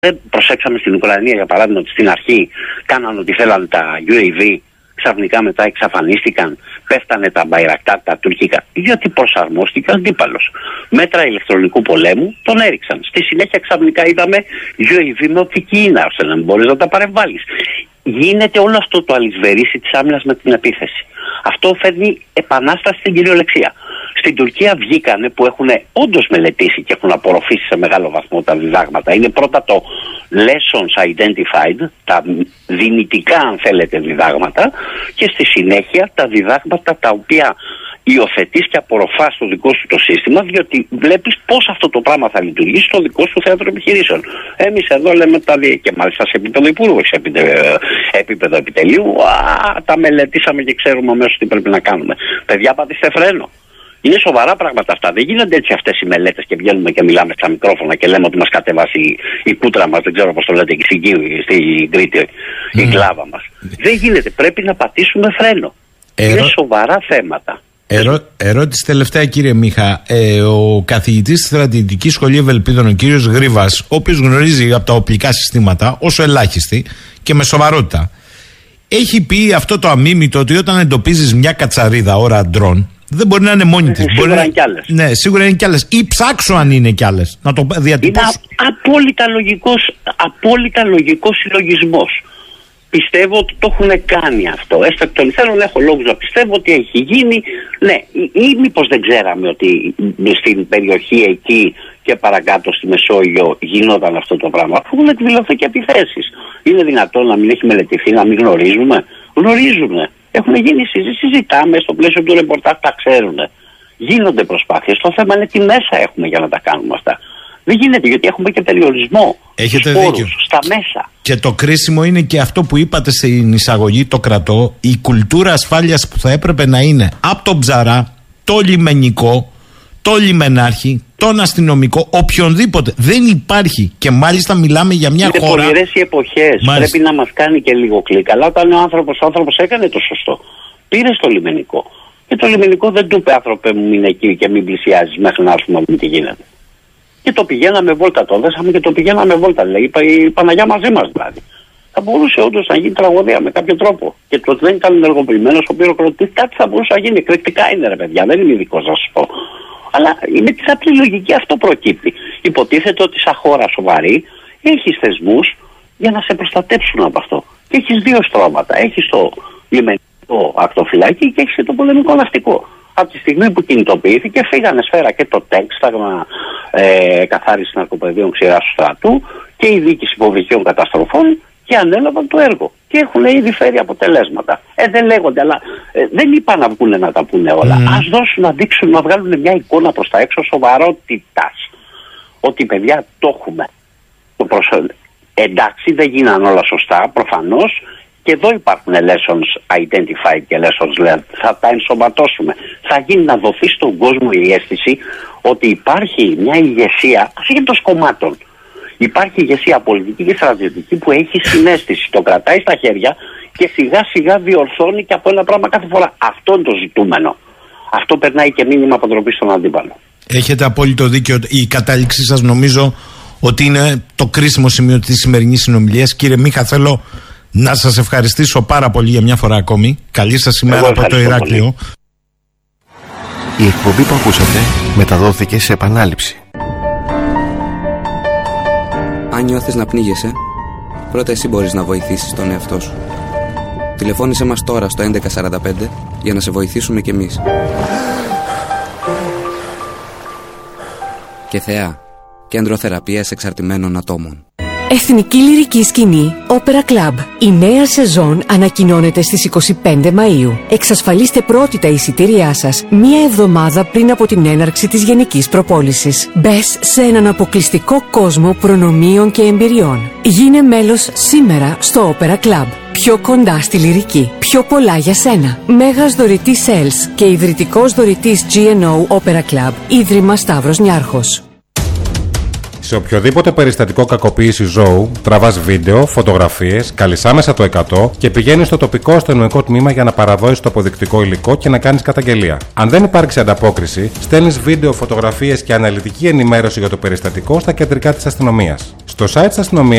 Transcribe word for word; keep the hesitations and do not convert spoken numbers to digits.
Δεν προσέξαμε στην Ουκρανία, για παράδειγμα, ότι στην αρχή κάνανε ότι θέλανε τα γιου έι βι, ξαφνικά μετά εξαφανίστηκαν, πέφτανε τα μπαϊρακτά, τα τουρκικά, διότι προσαρμόστηκε ο αντίπαλος. Μέτρα ηλεκτρονικού πολέμου τον έριξαν. Στη συνέχεια ξαφνικά είδαμε γιου έι βι με οπτική ίνα, ώστε να μην μπορείς να τα παρεμβάλλεις. Γίνεται όλο αυτό το αλυσβερίσι της άμυνας με την επίθεση. Αυτό φέρνει επανάσταση στην κυριολεξία. Στην Τουρκία βγήκανε που έχουν όντως μελετήσει και έχουν απορροφήσει σε μεγάλο βαθμό τα διδάγματα. Είναι πρώτα το lessons identified, τα δυνητικά αν θέλετε διδάγματα, και στη συνέχεια τα διδάγματα τα οποία υιοθετείς και απορροφάς στο δικό σου το σύστημα, διότι βλέπεις πώς αυτό το πράγμα θα λειτουργήσει στο δικό σου θέατρο επιχειρήσεων. Εμείς εδώ λέμε τα δι... και μάλιστα σε επίπεδο υπουργού, σε επίπεδο επιτελείου, α, τα μελετήσαμε και ξέρουμε αμέσως τι πρέπει να κάνουμε. Παιδιά, πατήστε φρένο. Είναι σοβαρά πράγματα αυτά. Δεν γίνονται έτσι αυτές οι μελέτες και βγαίνουμε και μιλάμε στα μικρόφωνα και λέμε ότι μας κατεβάσει η, η κούτρα μας, δεν ξέρω πώς το λέτε, στην Κρήτη, mm. η κλάβα μας. Δεν γίνεται. Πρέπει να πατήσουμε φρένο. Ερω... Είναι σοβαρά θέματα. Ερω... Ερώτηση τελευταία, κύριε Μίχα. Ε, ο καθηγητής της Στρατιωτικής Σχολής Ευελπίδων, ο κύριος Γρήβας, ο οποίος γνωρίζει από τα οπλικά συστήματα, όσο ελάχιστη και με σοβαρότητα, έχει πει αυτό το αμίμητο ότι όταν εντοπίζεις μια κατσαρίδα ώρα ντρόν, δεν μπορεί να είναι μόνη της. Σίγουρα να... είναι κι άλλες. Ναι, σίγουρα είναι κι άλλες. Ή ψάξω αν είναι κι άλλες. Να το διατυπώσω. Είναι απόλυτα λογικός, απόλυτα λογικός συλλογισμός. Πιστεύω ότι το έχουν κάνει αυτό. Έστω εκ των υστέρων έχω λόγους να πιστεύω ότι έχει γίνει. Ναι, ή, ή μήπως δεν ξέραμε ότι στην περιοχή εκεί και παρακάτω στη Μεσόγειο γινόταν αυτό το πράγμα. Αφού έχουν εκδηλωθεί και επιθέσεις. Είναι δυνατόν να μην έχει μελετηθεί, να μην γνωρίζουμε? Γνωρίζουμε. Έχουν γίνει συζητήσεις, συζητάμε στο πλαίσιο του ρεπορτάζ, τα ξέρουν. Γίνονται προσπάθειες. Το θέμα είναι τι μέσα έχουμε για να τα κάνουμε αυτά. Δεν γίνεται, γιατί έχουμε και περιορισμό. Έχετε στους δίκιο. πόρους, στα μέσα. Και το κρίσιμο είναι και αυτό που είπατε στην εισαγωγή, το κρατώ, η κουλτούρα ασφάλειας που θα έπρεπε να είναι από τον ψαρά, το λιμενικό, το λιμενάρχη, τον αστυνομικό, οποιονδήποτε. Δεν υπάρχει. Και μάλιστα μιλάμε για μια είναι χώρα. Είναι πονηρές οι εποχές. Πρέπει να μας κάνει και λίγο κλικ. Αλλά όταν ο άνθρωπος, ο άνθρωπος έκανε το σωστό, πήρε στο λιμενικό. Και το λιμενικό δεν του είπε, άνθρωπε μου, μην εκεί και μην πλησιάζεις μέχρι να έρθουμε να δούμε τι γίνεται. Και το πηγαίναμε βόλτα, το δέσαμε και το πηγαίναμε βόλτα. Λέει η Παναγιά μαζί μας δηλαδή. Θα μπορούσε όντως να γίνει τραγωδία με κάποιο τρόπο. Και το ότι δεν ήταν ενεργοποιημένος ο πυροκροτής, κάτι θα μπορούσε να γίνει. Εκρηκτικά είναι, ρε παιδιά, δεν είμαι ειδικός να σας πω. Αλλά με τη απλή λογική αυτό προκύπτει. Υποτίθεται ότι σαν χώρα σοβαρή έχεις θεσμούς για να σε προστατέψουν από αυτό. Και έχεις δύο στρώματα. Έχεις το λιμενικό ακτοφυλάκι και έχεις και το πολεμικό ναυτικό. Από τη στιγμή που κινητοποιήθηκε, φύγανε σφαίρα και το ΤΕΚ, στάγμα ε, καθάριση ναρκοπαιδίων ξηράς του στρατού και η διοίκηση υποβρυχίων καταστροφών και ανέλαβαν το έργο. Και έχουν ήδη φέρει αποτελέσματα. Ε, δεν λέγονται, αλλά ε, δεν είπαν να βγουν να τα πούνε όλα. Mm. Ας δώσουν να δείξουν, να βγάλουν μια εικόνα προς τα έξω σοβαρότητας. Ότι παιδιά το έχουμε. Το προσω... Εντάξει, δεν γίνανε όλα σωστά, προφανώς. Και εδώ υπάρχουν lessons identified και lessons learned. Θα τα ενσωματώσουμε. Θα γίνει να δοθεί στον κόσμο η αίσθηση ότι υπάρχει μια ηγεσία ασχέτως κομμάτων. Υπάρχει ηγεσία πολιτική και στρατιωτική που έχει συναίσθηση. Το κρατάει στα χέρια και σιγά σιγά διορθώνει και από ένα πράγμα κάθε φορά. Αυτό είναι το ζητούμενο. Αυτό περνάει και μήνυμα αποτροπή στον αντίπαλο. Έχετε απόλυτο δίκιο. Η κατάληξή σας νομίζω ότι είναι το κρίσιμο σημείο της σημερινής συνομιλίας. Κύριε Μίχα, θέλω να σας ευχαριστήσω πάρα πολύ για μια φορά ακόμη. Καλή σας ημέρα από το Ηράκλειο. Η εκπομπή που ακούσατε μεταδόθηκε σε επανάληψη. Αν νιώθεις να πνίγεσαι, πρώτα εσύ μπορείς να βοηθήσεις τον εαυτό σου. Τηλεφώνησέ μας τώρα στο έντεκα σαράντα πέντε για να σε βοηθήσουμε κι εμείς. Και Θεά, κέντρο θεραπείας εξαρτημένων ατόμων. Εθνική Λυρική Σκηνή Opera Club. Η νέα σεζόν ανακοινώνεται στις είκοσι πέντε Μαΐου. Εξασφαλίστε πρώτη τα εισιτήριά σας μία εβδομάδα πριν από την έναρξη της γενικής προπόλησης. Μπες σε έναν αποκλειστικό κόσμο προνομίων και εμπειριών. Γίνε μέλος σήμερα στο Opera Club. Πιο κοντά στη λυρική. Πιο πολλά για σένα. Μέγας δωρητής Sales και ιδρυτικός δωρητής τζι εν ο Opera Club. Ίδρυμα Σταύρος Νιάρχος. Σε οποιοδήποτε περιστατικό κακοποίηση ζώου, τραβάς βίντεο, φωτογραφίες, καλείς άμεσα το εκατό και πηγαίνεις στο τοπικό αστυνομικό τμήμα για να παραδώσεις το αποδεικτικό υλικό και να κάνεις καταγγελία. Αν δεν υπάρξει ανταπόκριση, στέλνεις βίντεο, φωτογραφίες και αναλυτική ενημέρωση για το περιστατικό στα κεντρικά της αστυνομίας. Στο site της αστυνομίας